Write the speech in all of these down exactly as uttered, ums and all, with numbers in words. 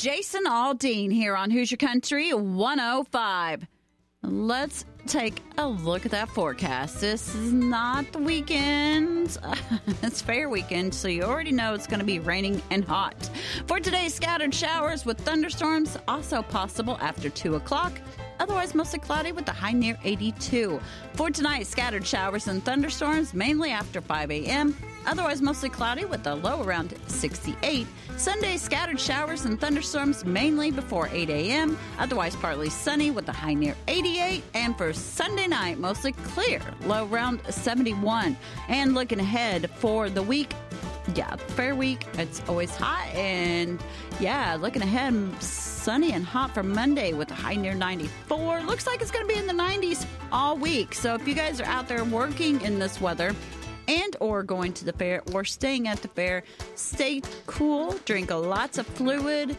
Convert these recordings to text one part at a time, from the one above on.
Jason Aldean here on Hoosier Country one oh five. Let's take a look at that forecast. This is not the weekend. It's fair weekend, so you already know it's going to be raining and hot. For today, scattered showers with thunderstorms also possible after two o'clock. Otherwise, mostly cloudy with a high near eighty-two. For tonight, scattered showers and thunderstorms mainly after five a.m. Otherwise, mostly cloudy with a low around sixty-eight. Sunday, scattered showers and thunderstorms mainly before eight a.m. Otherwise, partly sunny with a high near eighty-eight. And for Sunday night, mostly clear, low around seventy-one. And looking ahead for the week, yeah, fair week. It's always hot. And yeah, looking ahead, sunny and hot for Monday with a high near ninety-four. Looks like it's going to be in the nineties all week. So if you guys are out there working in this weather and or going to the fair or staying at the fair, stay cool, drink lots of fluid.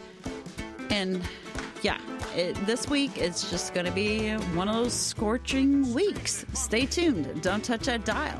And yeah, it, this week it's just going to be one of those scorching weeks. Stay tuned. Don't touch that dial.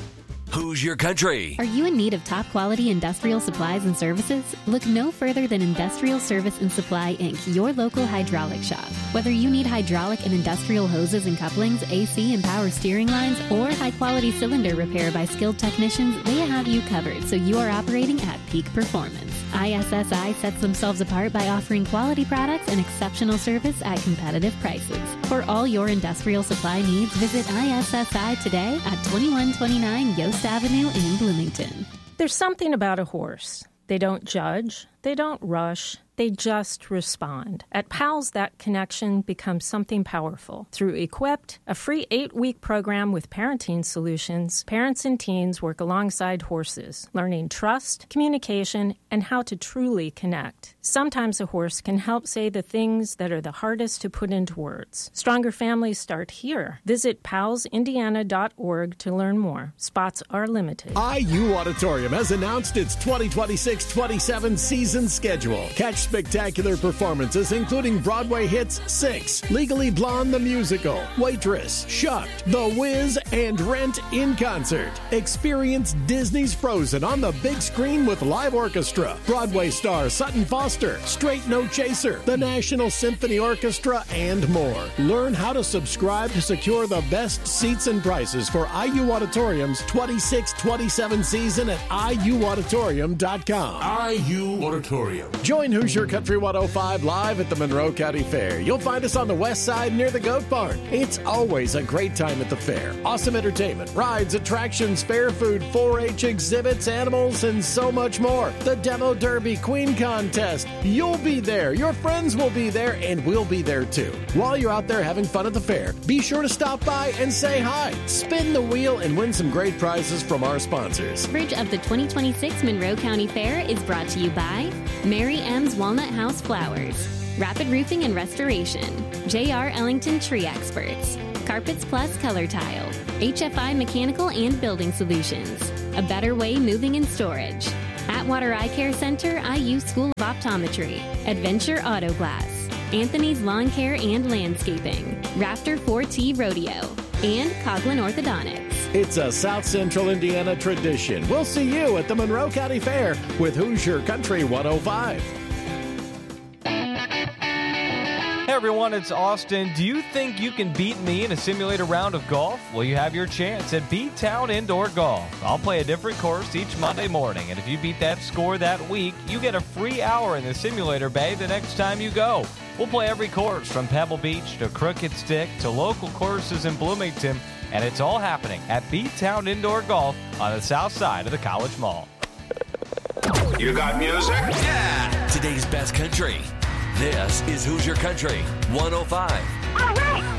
Hoosier Country. Are you in need of top-quality industrial supplies and services? Look no further than Industrial Service and Supply, Incorporated, your local hydraulic shop. Whether you need hydraulic and industrial hoses and couplings, A C and power steering lines, or high-quality cylinder repair by skilled technicians, they have you covered so you are operating at peak performance. I S S I sets themselves apart by offering quality products and exceptional service at competitive prices. For all your industrial supply needs, visit I S S I today at twenty-one twenty-nine Yost Avenue in Bloomington. There's something about a horse. They don't judge. They don't rush. They just respond. At PALS, that connection becomes something powerful. Through Equipped, a free eight-week program with parenting solutions, parents and teens work alongside horses, learning trust, communication, and how to truly connect. Sometimes a horse can help say the things that are the hardest to put into words. Stronger families start here. Visit pals indiana dot org to learn more. Spots are limited. I U Auditorium has announced its twenty twenty-six twenty-seven season schedule. Catch spectacular performances including Broadway hits Six, Legally Blonde the Musical, Waitress, Shucked, The Wiz, and Rent in concert. Experience Disney's Frozen on the big screen with live orchestra, Broadway star Sutton Foster, Straight No Chaser, the National Symphony Orchestra, and more. Learn how to subscribe to secure the best seats and prices for I U Auditorium's twenty-six twenty-seven season at I U auditorium dot com. I U Auditorium. Join Hoosier Country one oh five live at the Monroe County Fair. You'll find us on the west side near the Goat Barn. It's always a great time at the fair. Awesome entertainment, rides, attractions, fair food, four H exhibits, animals, and so much more. The Demo Derby, Queen Contest. You'll be there. Your friends will be there, and we'll be there too. While you're out there having fun at the fair, be sure to stop by and say hi. Spin the wheel and win some great prizes from our sponsors. Coverage of the twenty twenty-six Monroe County Fair is brought to you by Mary M's Walnut House Flowers, Rapid Roofing and Restoration, J R Ellington Tree Experts, Carpets Plus Color Tile, H F I Mechanical and Building Solutions, A Better Way Moving and Storage, Atwater Eye Care Center, I U School of Optometry, Adventure Auto Glass, Anthony's Lawn Care and Landscaping, Rafter four T Rodeo, and Coughlin Orthodontics. It's a South Central Indiana tradition. We'll see you at the Monroe County Fair with Hoosier Country one oh five. Hey everyone, it's Austin. Do you think you can beat me in a simulator round of golf? Well, you have your chance at B-Town Indoor Golf. I'll play a different course each Monday morning, and if you beat that score that week, you get a free hour in the simulator bay the next time you go. We'll play every course from Pebble Beach to Crooked Stick to local courses in Bloomington, and it's all happening at B-Town Indoor Golf on the south side of the College Mall. You got music? Yeah! Today's best country. This is Hoosier Country one oh five. All right.